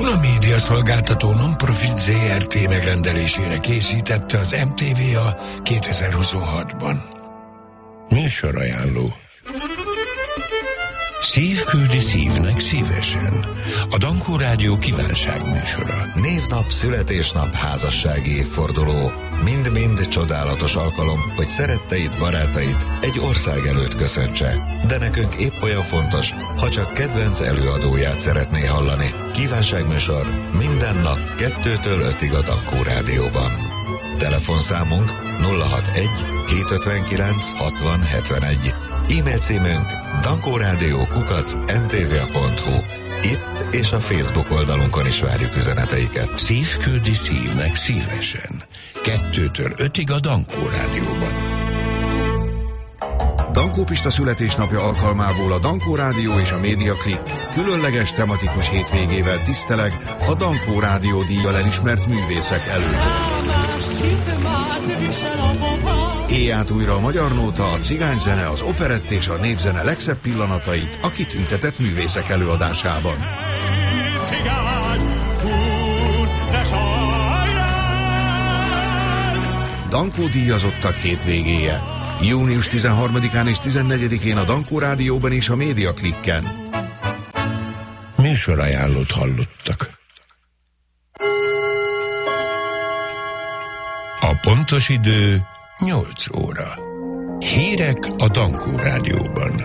Duna Média szolgáltató non-profit ZRT megrendelésére készítette az MTVA 2026-ban. Műsorajánló. Szív küldi szívnek szívesen. A Dankó Rádió kívánságműsora. Névnap, születésnap, házassági évforduló. Mind-mind csodálatos alkalom, hogy szeretteid, barátait egy ország előtt köszöntse. De nekünk épp olyan fontos, ha csak kedvenc előadóját szeretné hallani. Kívánságműsor minden nap 2-től 5-ig a Dankó Rádióban. Telefonszámunk 061 759 60 71. E-mail címünk dankórádió@mtva.hu. Itt és a Facebook oldalunkon is várjuk üzeneteiket. Szív küldi szívnek szívesen. 2-től 5-ig a Dankó Rádióban. Dankó Pista születésnapja alkalmából a Dankó Rádió és a Média Klik különleges tematikus hétvégével tiszteleg a Dankó Rádió díjjal elismert művészek előtt. Éj át újra a magyar nóta, a cigányzene, az operett és a népzene legszebb pillanatait a kitüntetett művészek előadásában. Dankó díjazottak hétvégéje. Június 13-án és 14-én a Dankó Rádióban és a Média Klikken. Műsorajánlót hallottak. A pontos idő 8 óra. Hírek a Dankó Rádióban.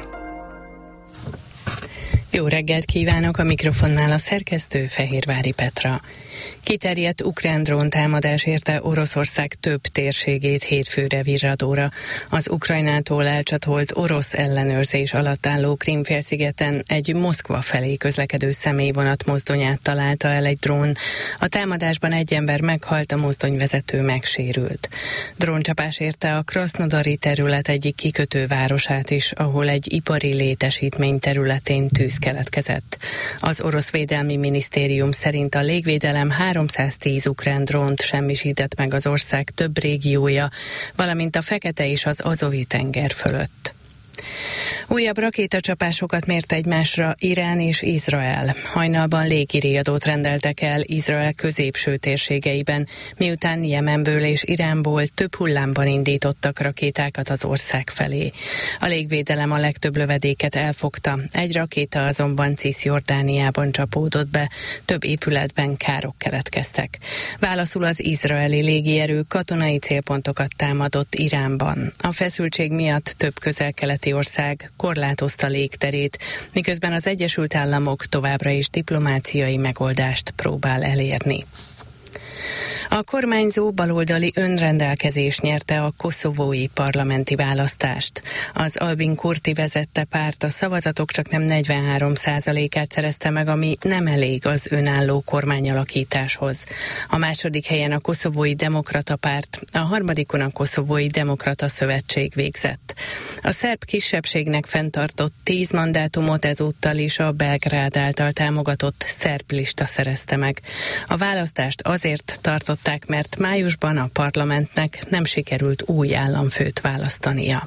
Jó reggelt kívánok, a mikrofonnál a szerkesztő Fehérvári Petra. Kiterjedt ukrán dróntámadás érte Oroszország több térségét hétfőre virradóra. Az Ukrajnától elcsatolt orosz ellenőrzés alatt álló Krím-félszigeten egy Moszkva felé közlekedő személyvonat mozdonyát találta el egy drón. A támadásban egy ember meghalt, a mozdonyvezető megsérült. Dróncsapás érte a Krasznodari terület egyik kikötővárosát is, ahol egy ipari létesítmény területén tűz keletkezett. Az orosz védelmi minisztérium szerint a légvédelem 310 ukrán drónt semmisített meg az ország több régiója, valamint a Fekete és az Azovi tenger fölött. Újabb rakétacsapásokat mért egymásra Irán és Izrael. Hajnalban légiriadót rendeltek el Izrael középső térségeiben, miután Jemenből és Iránból több hullámban indítottak rakétákat az ország felé. A légvédelem a legtöbb lövedéket elfogta, egy rakéta azonban Cisjordániában csapódott be, több épületben károk keletkeztek. Válaszul az izraeli légierő katonai célpontokat támadott Iránban. A feszültség miatt több közel-keleti ország korlátozta légterét, miközben az Egyesült Államok továbbra is diplomáciai megoldást próbál elérni. A kormányzó baloldali önrendelkezés nyerte a koszovói parlamenti választást. Az Albin Kurti vezette párt a szavazatok csaknem 43%-át szerezte meg, ami nem elég az önálló kormányalakításhoz. A második helyen a koszovói demokrata párt, a harmadikon a koszovói demokrata szövetség végzett. A szerb kisebbségnek fenntartott 10 mandátumot ezúttal is a Belgrád által támogatott szerb lista szerezte meg. A választást azért tartották, mert májusban a parlamentnek nem sikerült új államfőt választania.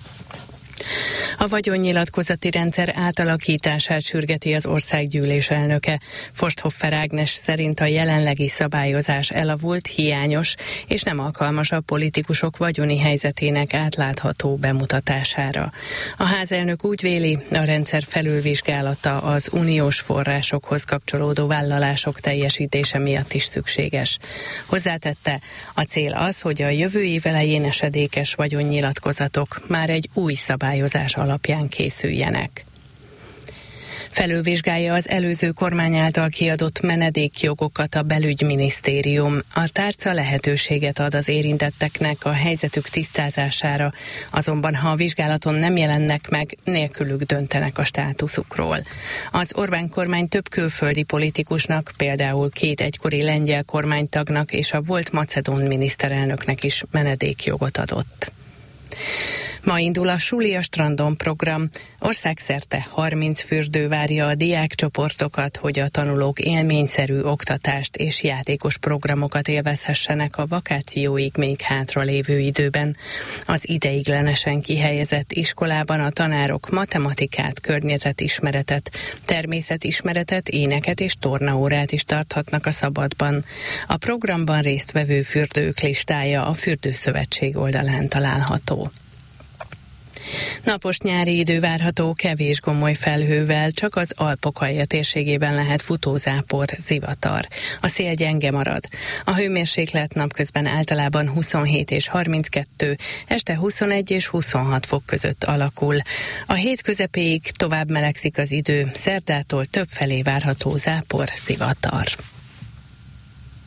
A vagyonnyilatkozati rendszer átalakítását sürgeti az országgyűlés elnöke. Forsthoffer Ágnes szerint a jelenlegi szabályozás elavult, hiányos és nem alkalmas a politikusok vagyoni helyzetének átlátható bemutatására. A házelnök úgy véli, a rendszer felülvizsgálata az uniós forrásokhoz kapcsolódó vállalások teljesítése miatt is szükséges. Hozzátette, a cél az, hogy a jövő év elején esedékes vagyonnyilatkozatok már egy új szabályozás alapján készüljenek. Felülvizsgálja az előző kormány által kiadott menedékjogokat a belügyminisztérium. A tárca lehetőséget ad az érintetteknek a helyzetük tisztázására, azonban ha a vizsgálaton nem jelennek meg, nélkülük döntenek a státuszukról. Az Orbán kormány több külföldi politikusnak, például 2 egykori lengyel kormánytagnak és a volt macedón miniszterelnöknek is menedékjogot adott. Ma indul a Suli a strandon program. Országszerte 30 fürdő várja a diákcsoportokat, hogy a tanulók élményszerű oktatást és játékos programokat élvezhessenek a vakációig még hátralévő időben. Az ideiglenesen kihelyezett iskolában a tanárok matematikát, környezetismeretet, természetismeretet, éneket és tornaórát is tarthatnak a szabadban. A programban résztvevő fürdők listája a Fürdőszövetség oldalán található. Napos nyári idő várható, kevés gomoly felhővel, csak az Alpok-alja térségében lehet futózápor, zivatar. A szél gyenge marad. A hőmérséklet napközben általában 27 és 32, este 21 és 26 fok között alakul. A hét közepéig tovább melegszik az idő, szerdától többfelé várható zápor, zivatar.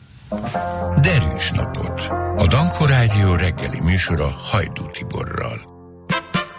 Derűs napot! A Dankó Rádió reggeli műsora Hajdú Tiborral.